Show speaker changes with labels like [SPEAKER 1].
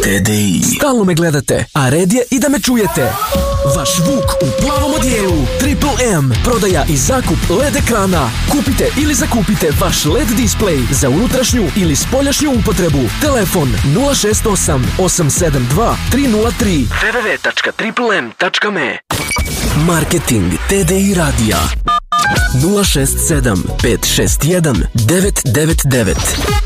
[SPEAKER 1] TDI.
[SPEAKER 2] Stalno me gledate, a red je i da me čujete. Vaš Vuk u plavom odijelu. Triple M. Prodaja i zakup LED ekrana. Kupite ili zakupite vaš LED display za unutrašnju ili spoljašnju upotrebu. Telefon 068 872 303. www.triplem.me. Marketing TDI radija 067 561 999.